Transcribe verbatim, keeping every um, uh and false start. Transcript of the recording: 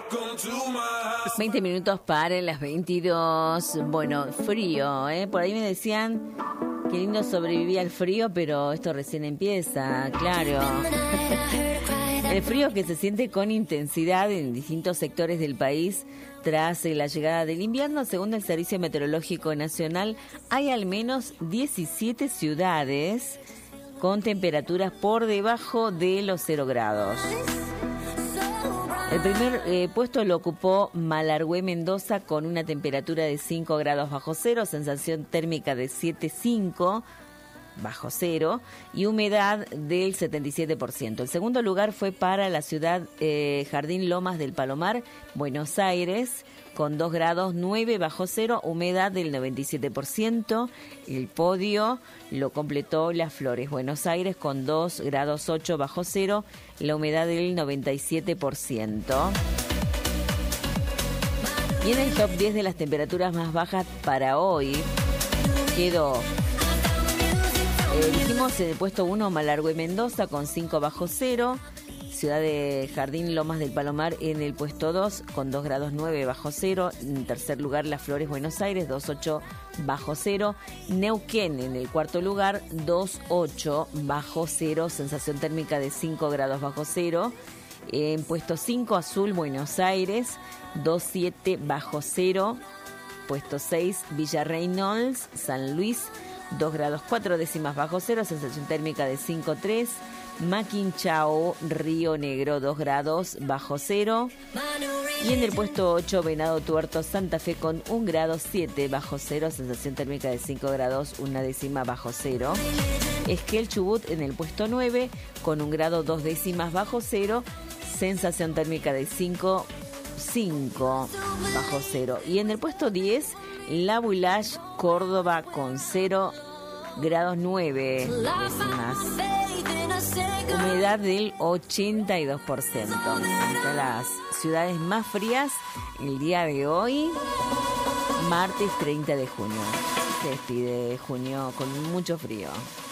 veinte minutos para las veintidós. Bueno, frío, ¿eh? Por ahí me decían qué lindo sobrevivir al frío, pero esto recién empieza, claro. El frío que se siente con intensidad en distintos sectores del país tras la llegada del invierno. Según el Servicio Meteorológico Nacional, hay al menos diecisiete ciudades con temperaturas por debajo de los cero grados. El primer eh, puesto lo ocupó Malargüe, Mendoza, con una temperatura de cinco grados bajo cero, sensación térmica de siete coma cinco bajo cero y humedad del setenta y siete por ciento. El segundo lugar fue para la ciudad eh, Jardín Lomas del Palomar, Buenos Aires, con dos grados nueve bajo cero, humedad del noventa y siete por ciento. El podio lo completó Las Flores, Buenos Aires, con dos grados ocho bajo cero, la humedad del noventa y siete por ciento. Y en el top diez de las temperaturas más bajas para hoy quedó... Eh, dijimos en el puesto uno Malargüe, Mendoza, con cinco bajo cero. Ciudad de Jardín Lomas del Palomar en el puesto dos, con dos grados nueve bajo cero. En tercer lugar, Las Flores, Buenos Aires, dos ocho bajo cero. Neuquén en el cuarto lugar, dos ocho bajo cero. Sensación térmica de cinco grados bajo cero. En puesto cinco, Azul, Buenos Aires, dos siete bajo cero. Puesto seis, Villa Reynolds, San Luis, dos grados cuatro décimas bajo cero, sensación térmica de cinco tres. Maquinchao, Río Negro, dos grados bajo cero. Y en el puesto ocho, Venado Tuerto, Santa Fe, con un grado siete bajo cero, sensación térmica de cinco grados, una décima bajo cero. Esquel, Chubut en el puesto nueve, con un grado dos décimas bajo cero, sensación térmica de cinco, cinco bajo cero. Y en el puesto diez, La Boulage, Córdoba, con cero grados nueve décimas. Humedad del ochenta y dos por ciento. Entre las ciudades más frías el día de hoy, martes treinta de junio. Se despide junio con mucho frío.